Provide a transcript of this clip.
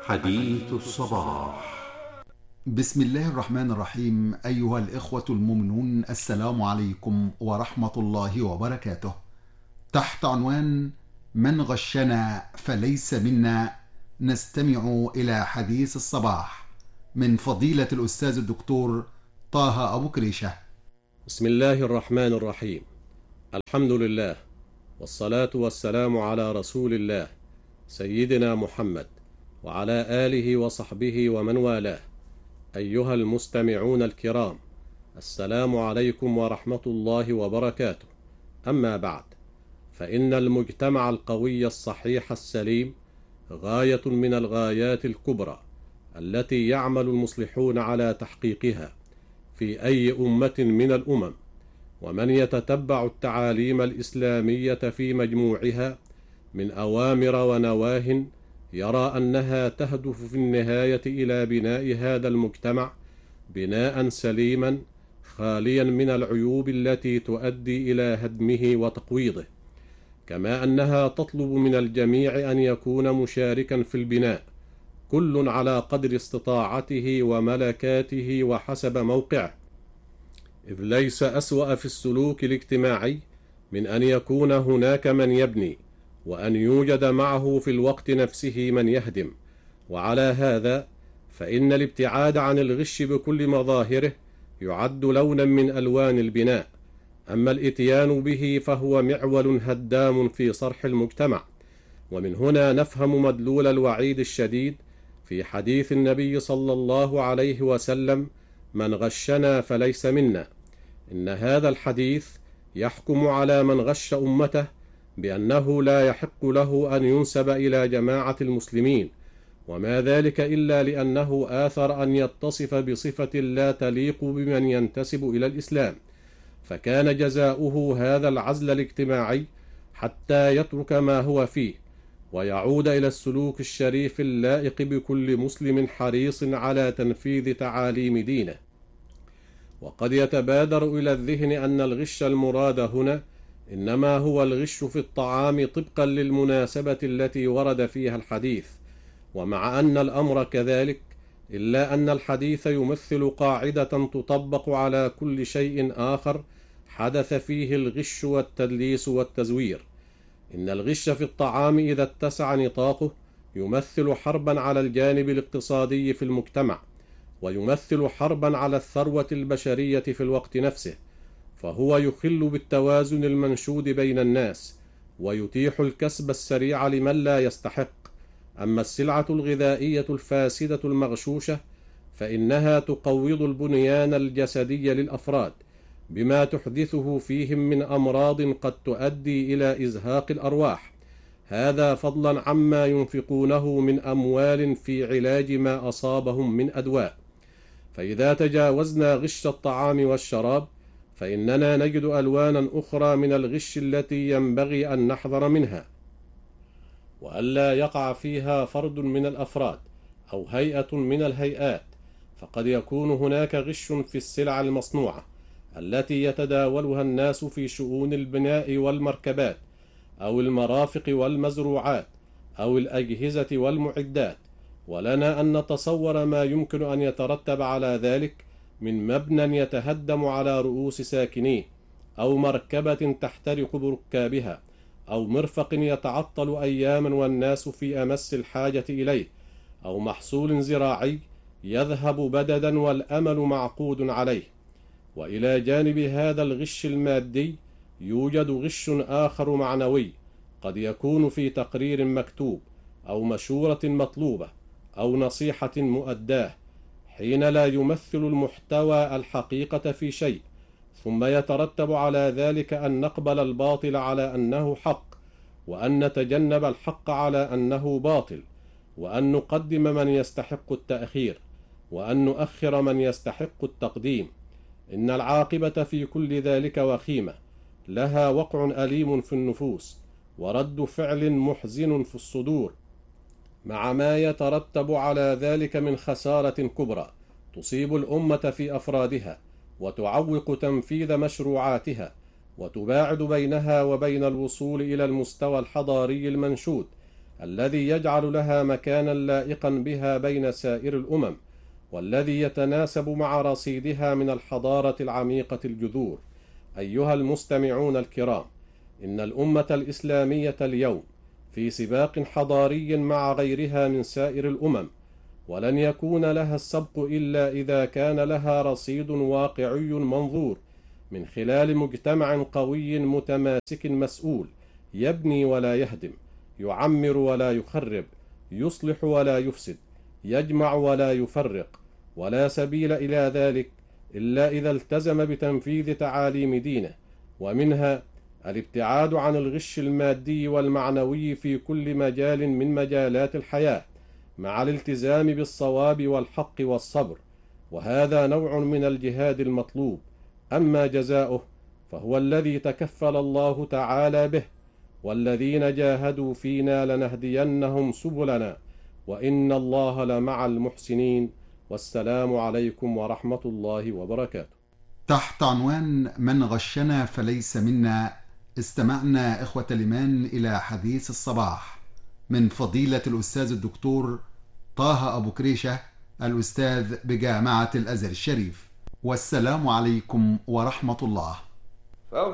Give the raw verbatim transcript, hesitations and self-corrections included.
حديث الصباح. بسم الله الرحمن الرحيم. أيها الإخوة المؤمنون، السلام عليكم ورحمة الله وبركاته. تحت عنوان من غشنا فليس منا، نستمع إلى حديث الصباح من فضيلة الأستاذ الدكتور طه أبو كريشة. بسم الله الرحمن الرحيم. الحمد لله، والصلاة والسلام على رسول الله سيدنا محمد وعلى آله وصحبه ومن والاه. أيها المستمعون الكرام، السلام عليكم ورحمة الله وبركاته. أما بعد، فإن المجتمع القوي الصحيح السليم غاية من الغايات الكبرى التي يعمل المصلحون على تحقيقها في أي أمة من الأمم، ومن يتتبع التعاليم الإسلامية في مجموعها من أوامر ونواه يرى أنها تهدف في النهاية إلى بناء هذا المجتمع بناء سليما خاليا من العيوب التي تؤدي إلى هدمه وتقويضه، كما أنها تطلب من الجميع أن يكون مشاركا في البناء، كل على قدر استطاعته وملكاته وحسب موقعه، إذ ليس أسوأ في السلوك الاجتماعي من أن يكون هناك من يبني وأن يوجد معه في الوقت نفسه من يهدم. وعلى هذا فإن الابتعاد عن الغش بكل مظاهره يعد لونا من ألوان البناء، أما الإتيان به فهو معول هدام في صرح المجتمع. ومن هنا نفهم مدلول الوعيد الشديد في حديث النبي صلى الله عليه وسلم: من غشنا فليس منا. إن هذا الحديث يحكم على من غش أمته بأنه لا يحق له أن ينسب إلى جماعة المسلمين، وما ذلك إلا لأنه آثر أن يتصف بصفة لا تليق بمن ينتسب إلى الإسلام، فكان جزاؤه هذا العزل الاجتماعي حتى يترك ما هو فيه ويعود إلى السلوك الشريف اللائق بكل مسلم حريص على تنفيذ تعاليم دينه. وقد يتبادر إلى الذهن أن الغش المراد هنا إنما هو الغش في الطعام طبقا للمناسبة التي ورد فيها الحديث، ومع أن الأمر كذلك إلا أن الحديث يمثل قاعدة تطبق على كل شيء آخر حدث فيه الغش والتدليس والتزوير. إن الغش في الطعام إذا اتسع نطاقه يمثل حربا على الجانب الاقتصادي في المجتمع، ويمثل حربا على الثروة البشرية في الوقت نفسه، فهو يخل بالتوازن المنشود بين الناس ويتيح الكسب السريع لمن لا يستحق. أما السلعة الغذائية الفاسدة المغشوشة فإنها تقوض البنيان الجسدي للأفراد بما تحدثه فيهم من أمراض قد تؤدي إلى إزهاق الأرواح، هذا فضلا عما ينفقونه من أموال في علاج ما أصابهم من أدواء. فإذا تجاوزنا غش الطعام والشراب فإننا نجد ألوانا أخرى من الغش التي ينبغي أن نحذر منها وألا يقع فيها فرد من الأفراد أو هيئة من الهيئات. فقد يكون هناك غش في السلع المصنوعة التي يتداولها الناس في شؤون البناء والمركبات أو المرافق والمزروعات أو الأجهزة والمعدات، ولنا أن نتصور ما يمكن أن يترتب على ذلك من مبنى يتهدم على رؤوس ساكنيه، أو مركبة تحترق بركابها، أو مرفق يتعطل أياما والناس في أمس الحاجة إليه، أو محصول زراعي يذهب بددا والأمل معقود عليه. وإلى جانب هذا الغش المادي يوجد غش آخر معنوي، قد يكون في تقرير مكتوب أو مشورة مطلوبة أو نصيحة مؤداة، حين لا يمثل المحتوى الحقيقة في شيء، ثم يترتب على ذلك أن نقبل الباطل على أنه حق، وأن نتجنب الحق على أنه باطل، وأن نقدم من يستحق التأخير، وأن نؤخر من يستحق التقديم. إن العاقبة في كل ذلك وخيمة، لها وقع أليم في النفوس ورد فعل محزن في الصدور، مع ما يترتب على ذلك من خسارة كبرى تصيب الأمة في أفرادها وتعوق تنفيذ مشروعاتها وتباعد بينها وبين الوصول إلى المستوى الحضاري المنشود الذي يجعل لها مكانا لائقا بها بين سائر الأمم، والذي يتناسب مع رصيدها من الحضارة العميقة الجذور. أيها المستمعون الكرام، إن الأمة الإسلامية اليوم في سباق حضاري مع غيرها من سائر الأمم، ولن يكون لها السبق إلا إذا كان لها رصيد واقعي منظور من خلال مجتمع قوي متماسك مسؤول، يبني ولا يهدم، يعمر ولا يخرب، يصلح ولا يفسد، يجمع ولا يفرق. ولا سبيل إلى ذلك إلا إذا التزم بتنفيذ تعاليم دينه، ومنها الابتعاد عن الغش المادي والمعنوي في كل مجال من مجالات الحياة، مع الالتزام بالصواب والحق والصبر، وهذا نوع من الجهاد المطلوب. أما جزاؤه فهو الذي تكفل الله تعالى به: والذين جاهدوا فينا لنهدينهم سبلنا وإن الله لمع المحسنين. والسلام عليكم ورحمة الله وبركاته. تحت عنوان من غشنا فليس منا، استمعنا إخوة الإيمان إلى حديث الصباح من فضيلة الأستاذ الدكتور طه أبو كريشة، الأستاذ بجامعة الأزهر الشريف. والسلام عليكم ورحمة الله.